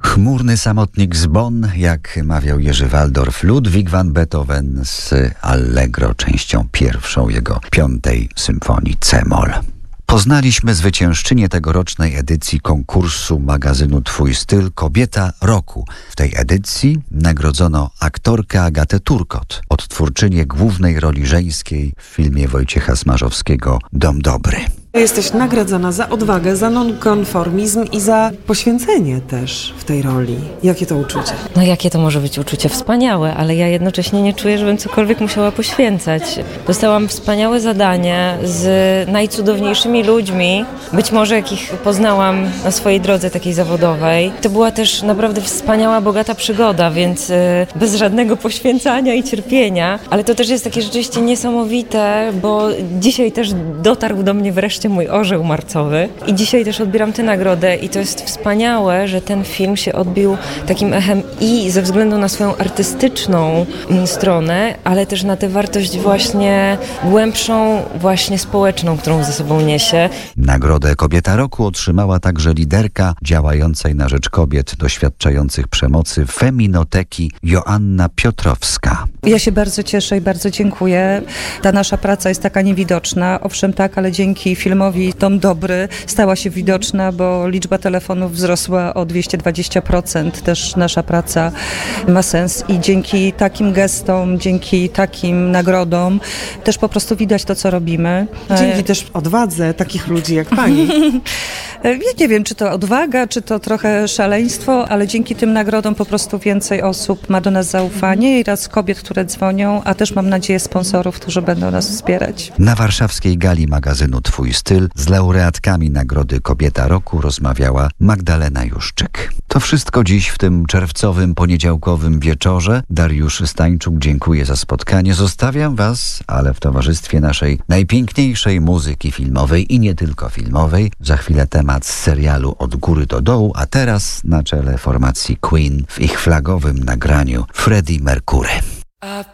Chmurny samotnik z Bonn, jak mawiał Jerzy Waldorf, Ludwig van Beethoven z Allegro, częścią pierwszą jego 5. symfonii C-moll. Poznaliśmy zwyciężczynię tegorocznej edycji konkursu magazynu Twój styl, Kobieta Roku. W tej edycji nagrodzono aktorkę Agatę Turkot, odtwórczynię głównej roli żeńskiej w filmie Wojciecha Smarzowskiego Dom Dobry. Jesteś nagradzana za odwagę, za nonkonformizm i za poświęcenie też w tej roli. Jakie to uczucie? No jakie to może być uczucie? Wspaniałe, ale ja jednocześnie nie czuję, żebym cokolwiek musiała poświęcać. Dostałam wspaniałe zadanie z najcudowniejszymi ludźmi, być może jakich poznałam na swojej drodze takiej zawodowej. To była też naprawdę wspaniała, bogata przygoda, więc bez żadnego poświęcania i cierpienia. Ale to też jest takie rzeczywiście niesamowite, bo dzisiaj też dotarł do mnie wreszcie mój orzeł marcowy i dzisiaj też odbieram tę nagrodę i to jest wspaniałe, że ten film się odbił takim echem i ze względu na swoją artystyczną stronę, ale też na tę wartość właśnie głębszą, właśnie społeczną, którą ze sobą niesie. Nagrodę Kobieta Roku otrzymała także liderka działającej na rzecz kobiet doświadczających przemocy Feminoteki Joanna Piotrowska. Ja się bardzo cieszę i bardzo dziękuję. Ta nasza praca jest taka niewidoczna, owszem tak, ale dzięki filmowi Dom Dobry stała się widoczna, bo liczba telefonów wzrosła o 220%. Też nasza praca ma sens i dzięki takim gestom, dzięki takim nagrodom też po prostu widać to, co robimy. Dzięki też odwadze takich ludzi jak pani. Ja nie wiem, czy to odwaga, czy to trochę szaleństwo, ale dzięki tym nagrodom po prostu więcej osób ma do nas zaufanie i raz kobiet, które dzwonią, a też mam nadzieję sponsorów, którzy będą nas wspierać. Na warszawskiej gali magazynu Twój styl z laureatkami Nagrody Kobieta Roku rozmawiała Magdalena Juszczyk. To wszystko dziś w tym czerwcowym, poniedziałkowym wieczorze. Dariusz Stańczuk, dziękuję za spotkanie. Zostawiam Was, ale w towarzystwie naszej najpiękniejszej muzyki filmowej i nie tylko filmowej. Za chwilę temat z serialu Od góry do dołu, a teraz na czele formacji Queen w ich flagowym nagraniu Freddie Mercury.